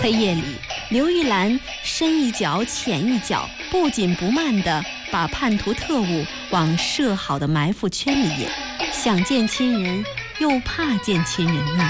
黑夜里，刘玉兰深一脚浅一脚，不紧不慢地把叛徒特务往设好的埋伏圈里引，想见亲人又怕见亲人面。